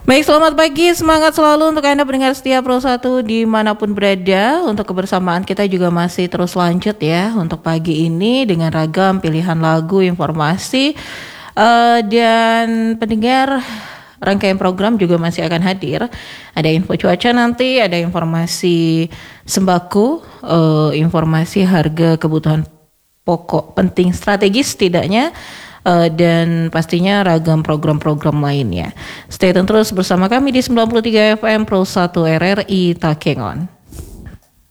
Baik, selamat pagi, semangat selalu untuk Anda pendengar setia Pro 1 dimanapun berada. Untuk kebersamaan kita juga masih terus lanjut ya untuk pagi ini dengan ragam pilihan lagu, informasi, dan pendengar rangkaian program juga masih akan hadir. Ada info cuaca nanti, ada informasi sembako, informasi harga kebutuhan pokok penting strategis setidaknya, dan pastinya ragam program-program lainnya. Stay tune terus bersama kami di 93 FM Pro 1 RRI Takengon.